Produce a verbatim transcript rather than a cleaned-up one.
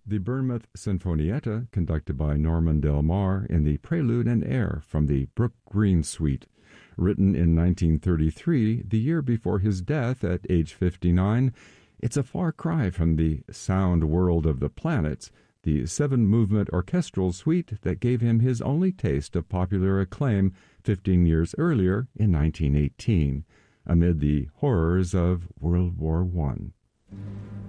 The Bournemouth Sinfonietta, conducted by Norman Del Mar in the Prelude and Air from the Brook Green Suite. Written in nineteen thirty-three, the year before his death at age fifty-nine, it's a far cry from the sound world of the planets, the seven-movement orchestral suite that gave him his only taste of popular acclaim fifteen years earlier in nineteen eighteen, amid the horrors of World War One.